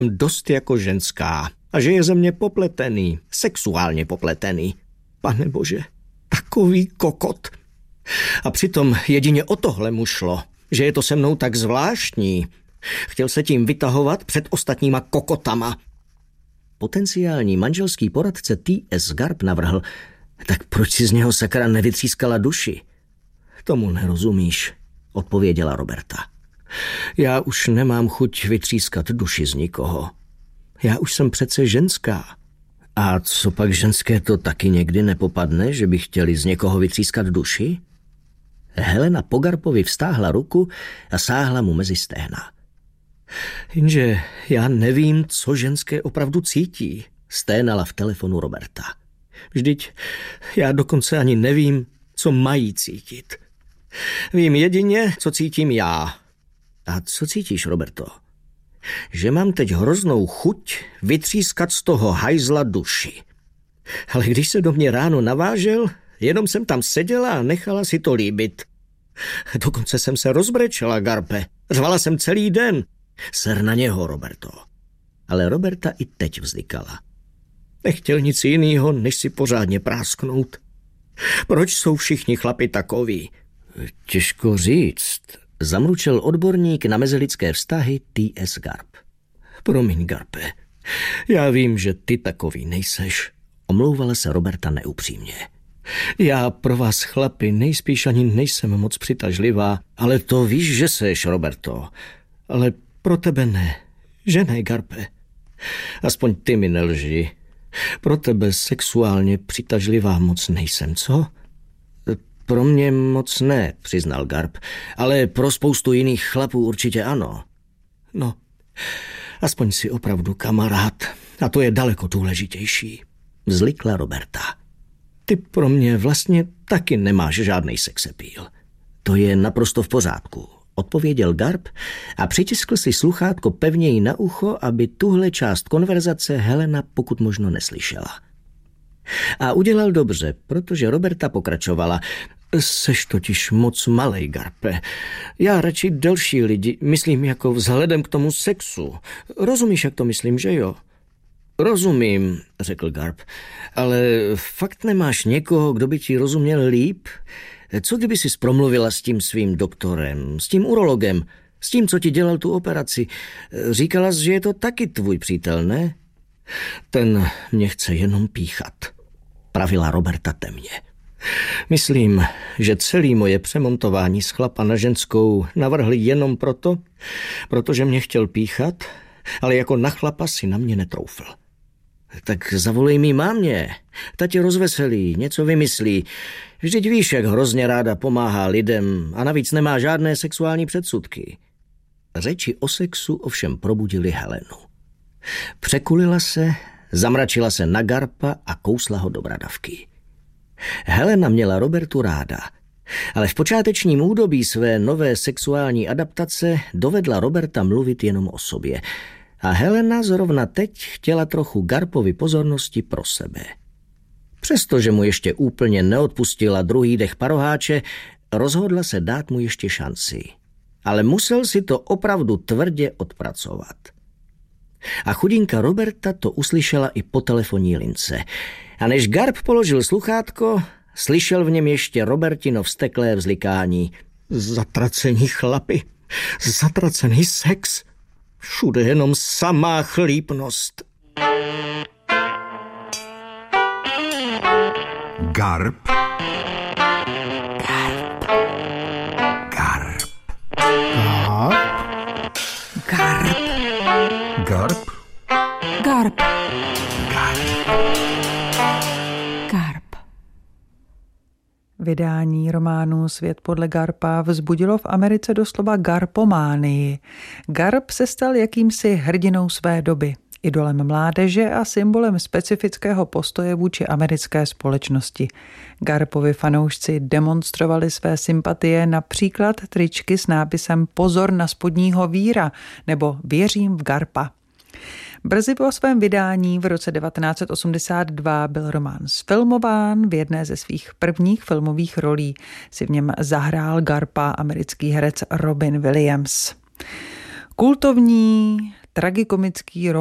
dost jako ženská a že je ze mě popletený, sexuálně popletený. Pane bože, takový kokot. A přitom jedině o tohle mu šlo, že je to se mnou tak zvláštní. Chtěl se tím vytahovat před ostatníma kokotama. Potenciální manželský poradce T.S. Garp navrhl, tak proč si z něho sakra nevytřískala duši? Tomu nerozumíš, odpověděla Roberta. Já už nemám chuť vytřískat duši z nikoho. Já už jsem přece ženská. A co pak ženské to taky někdy nepopadne, že by chtěli z někoho vytřískat duši? Helena po Garpovi vztáhla ruku a sáhla mu mezi stehna. Jenže já nevím, co ženské opravdu cítí, sténala v telefonu Roberta. Vždyť já dokonce ani nevím, co mají cítit. Vím jedině, co cítím já. A co cítíš, Roberto? Že mám teď hroznou chuť vytřískat z toho hajzla duši. Ale když se do mě ráno navážel, jenom jsem tam seděla a nechala si to líbit. Dokonce jsem se rozbrečela, Garpe. Řvala jsem celý den. Ser na něho, Roberto. Ale Roberta i teď vzdykala. Nechtěl nic jinýho, než si pořádně prásknout. Proč jsou všichni chlapi takoví? Těžko říct, zamručel odborník na mezilidské vztahy T.S. Garp. Promiň, Garpe, já vím, že ty takový nejseš, omlouvala se Roberta neupřímně. Já pro vás chlapi nejspíš ani nejsem moc přitažlivá, ale to víš, že seš, Roberto. Ale pro tebe ne, že ne, Garpe? Aspoň ty mi nelži. Pro tebe sexuálně přitažlivá moc nejsem, co? Pro mě moc ne, přiznal Garp, ale pro spoustu jiných chlapů určitě ano. No, aspoň si opravdu kamarád a to je daleko důležitější, vzlikla Roberta. Ty pro mě vlastně taky nemáš žádnej sexappeal. To je naprosto v pořádku, odpověděl Garp a přitiskl si sluchátko pevněji na ucho, aby tuhle část konverzace Helena pokud možno neslyšela. A udělal dobře, protože Roberta pokračovala. Seš totiž moc malej, Garpe. Já radši delší lidi, myslím jako vzhledem k tomu sexu. Rozumíš, jak to myslím, že jo? Rozumím, řekl Garp, ale fakt nemáš někoho, kdo by ti rozuměl líp? Co kdyby si promluvila s tím svým doktorem, s tím urologem, s tím, co ti dělal tu operaci? Říkala jsi, že je to taky tvůj přítel, ne? Ten mě chce jenom píchat, pravila Roberta temně. Myslím, že celé moje přemontování z chlapa na ženskou navrhli jenom proto, protože mě chtěl píchat, ale jako na chlapa si na mě netroufl. Tak zavolej mý mámě, ta tě rozveselí, něco vymyslí. Vždyť víš, jak hrozně ráda pomáhá lidem a navíc nemá žádné sexuální předsudky. Řeči o sexu ovšem probudili Helenu. Překulila se, zamračila se na Garpa a kousla ho do bradavky. Helena měla Robertu ráda, ale v počátečním údobí své nové sexuální adaptace dovedla Roberta mluvit jenom o sobě. A Helena zrovna teď chtěla trochu Garpovi pozornosti pro sebe. Přestože mu ještě úplně neodpustila druhý dech paroháče, rozhodla se dát mu ještě šanci. Ale musel si to opravdu tvrdě odpracovat. A chudinka Roberta to uslyšela i po telefonní lince. A než Garp položil sluchátko, slyšel v něm ještě Robertino vzteklé vzlikání. Zatracení chlapi, zatracený sex, všude jenom samá chlípnost. Garp. Garp. Garp. Garp. Garp. Garp. Garp. Vydání románu Svět podle Garpa vzbudilo v Americe doslova garpománii. Garp se stal jakýmsi hrdinou své doby, idolem mládeže a symbolem specifického postoje vůči americké společnosti. Garpovi fanoušci demonstrovali své sympatie například tričky s nápisem Pozor na spodního víra nebo Věřím v Garpa. Brzy po svém vydání v roce 1982 byl román zfilmován. V jedné ze svých prvních filmových rolí si v něm zahrál Garpa americký herec Robin Williams. Kultovní, tragikomický